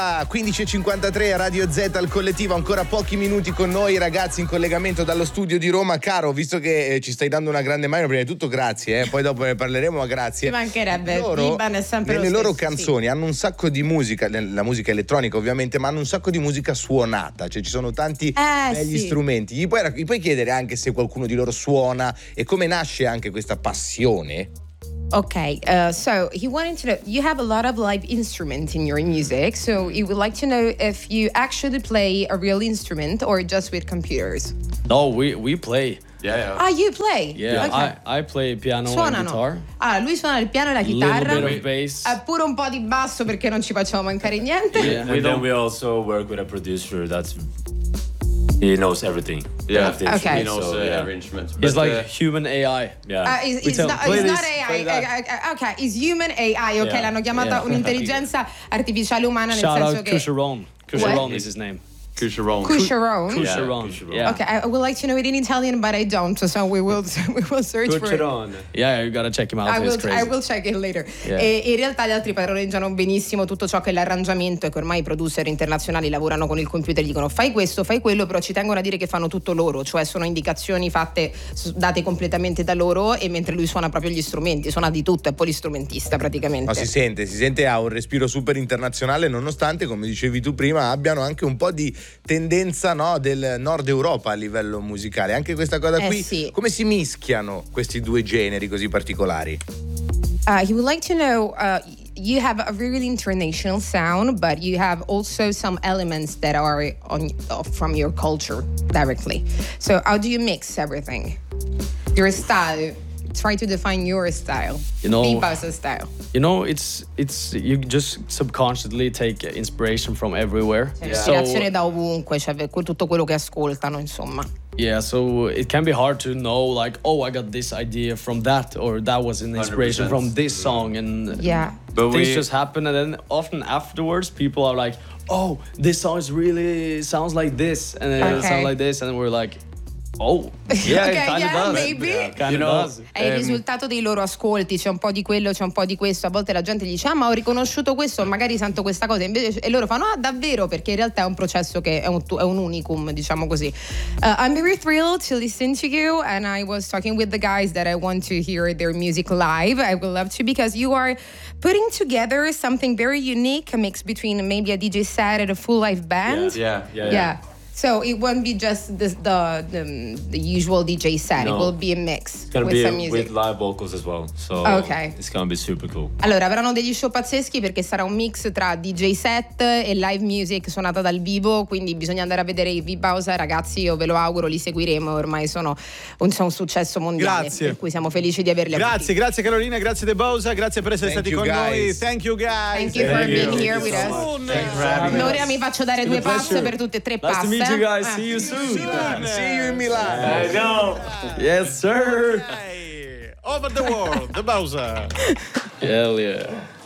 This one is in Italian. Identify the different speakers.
Speaker 1: 15.53 Radio Z al collettivo, ancora pochi minuti con noi ragazzi in collegamento dallo studio di Roma. Caro, visto che ci stai dando una grande mano, prima di tutto grazie, poi dopo ne parleremo, ma grazie.
Speaker 2: Ci mancherebbe,
Speaker 1: loro,
Speaker 2: Iban è sempre
Speaker 1: nelle
Speaker 2: lo
Speaker 1: loro
Speaker 2: stesso,
Speaker 1: canzoni hanno un sacco di musica, la musica elettronica ovviamente, ma hanno un sacco di musica suonata, cioè ci sono tanti begli strumenti. Gli puoi chiedere anche se qualcuno di loro suona e come nasce anche questa passione?
Speaker 2: Okay, so he wanted to know, you have a lot of live instruments in your music, so he would like to know if you actually play a real instrument or just with computers.
Speaker 3: No, we play.
Speaker 4: Yeah.
Speaker 2: Ah, you play?
Speaker 3: Yeah,
Speaker 2: Okay.
Speaker 3: I play piano
Speaker 2: Suonano.
Speaker 3: and guitar.
Speaker 2: Ah, lui suona il piano e la
Speaker 3: Little
Speaker 2: chitarra.
Speaker 3: bit of bass.
Speaker 2: Pure un po' di basso perché non ci facciamo mancare niente.
Speaker 3: Yeah.
Speaker 4: And then we also work with a producer he knows everything.
Speaker 2: Yeah. Okay.
Speaker 4: He knows every instrument.
Speaker 3: It's like human AI.
Speaker 4: Yeah.
Speaker 2: It's not AI. Ok, is human AI. Ok,
Speaker 4: Yeah.
Speaker 2: l'hanno chiamata un'intelligenza artificiale umana, nel
Speaker 3: Shout
Speaker 2: senso
Speaker 3: out
Speaker 2: che
Speaker 3: Kusharon. Kusharon is his name.
Speaker 4: Kusharon.
Speaker 2: Kusharon.
Speaker 3: Kusharon. Yeah.
Speaker 2: Okay, I would like to know it in Italian, but I don't, so we will search for it.
Speaker 4: Kusharon.
Speaker 3: Yeah, you gotta check him out.
Speaker 2: I
Speaker 3: He's crazy.
Speaker 2: will check it later.
Speaker 3: Yeah.
Speaker 2: E in realtà gli altri padroneggiano benissimo tutto ciò che è l'arrangiamento, e che ormai i producer internazionali lavorano con il computer e dicono fai questo, fai quello, però ci tengono a dire che fanno tutto loro, cioè sono indicazioni date completamente da loro, e mentre lui suona proprio gli strumenti, suona di tutto, è polistrumentista praticamente.
Speaker 1: No, si sente, ha un respiro super internazionale, nonostante, come dicevi tu prima, abbiano anche un po' di tendenza, no, del nord Europa a livello musicale. Anche questa cosa qui,
Speaker 2: sì.
Speaker 1: Come si mischiano questi due generi così particolari?
Speaker 2: He would like to know, you have a really international sound, but you have also some elements that are from your culture directly. So how do you mix everything? Your style. Try to define your style. Bebop's style.
Speaker 3: You know, it's you just subconsciously take inspiration from everywhere.
Speaker 2: Ispirazione da ovunque, cioè tutto quello che ascoltano, insomma.
Speaker 3: Yeah, so it can be hard to know, like, oh, I got this idea from that, or that was an inspiration
Speaker 4: 100%.
Speaker 3: from this song, and
Speaker 4: But
Speaker 3: things just happen, and then often afterwards people are like, oh, this song sounds like this, and then it sounds like this, and we're like, oh, yeah,
Speaker 2: Okay,
Speaker 3: it kind of
Speaker 2: yeah,
Speaker 3: does.
Speaker 2: maybe.
Speaker 3: Kind of does.
Speaker 2: È il risultato dei loro ascolti, c'è un po' di quello, c'è un po' di questo. A volte la gente dice ma ho riconosciuto questo, magari sento questa cosa, e loro fanno davvero, perché in realtà è un processo che è un unicum, diciamo così. I'm very thrilled to listen to you, and I was talking with the guys that I want to hear their music live. I would love to, because you are putting together something very unique, a mix between maybe a DJ set and a full live band.
Speaker 4: Yeah.
Speaker 2: So it won't be just the usual DJ set.
Speaker 4: No.
Speaker 2: It will be a mix
Speaker 4: It's gonna
Speaker 2: with
Speaker 4: be
Speaker 2: some music.
Speaker 4: with live vocals as well. So
Speaker 2: Okay.
Speaker 4: it's gonna be super cool.
Speaker 2: Allora, avranno degli show pazzeschi, perché sarà un mix tra DJ set e live music suonata dal vivo, quindi bisogna andare a vedere i Bebop's, ragazzi, io ve lo auguro, li seguiremo, ormai sono un successo mondiale.
Speaker 5: Grazie.
Speaker 2: Per cui siamo felici di averli avuti.
Speaker 5: Grazie Carolina, grazie Bebop's, grazie per essere
Speaker 1: Thank
Speaker 5: stati
Speaker 1: you,
Speaker 5: con
Speaker 1: guys.
Speaker 5: noi. Thank you guys.
Speaker 2: Thank you for being here with us. Ora mi faccio dare due pass per tutte e tre
Speaker 3: Nice
Speaker 2: pass.
Speaker 3: to meet you guys. See you soon.
Speaker 1: See you in Milan.
Speaker 4: I know.
Speaker 3: Yes, sir.
Speaker 5: Over the world, Bebop's.
Speaker 3: Hell yeah.